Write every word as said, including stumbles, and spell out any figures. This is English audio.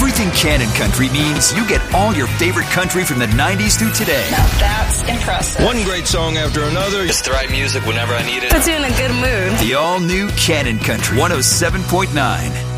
Everything Cannon Country means you get all your favorite country from the nineties through today. Now that's impressive. One great song after another. Just the right music whenever I need it. Puts you in a good mood. The all-new Cannon Country one oh seven point nine.